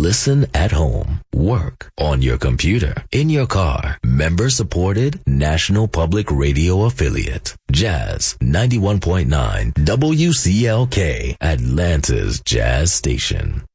Listen at home, work, on your computer, in your car. Member-supported National Public Radio affiliate. Jazz 91.9 WCLK, Atlanta's Jazz Station.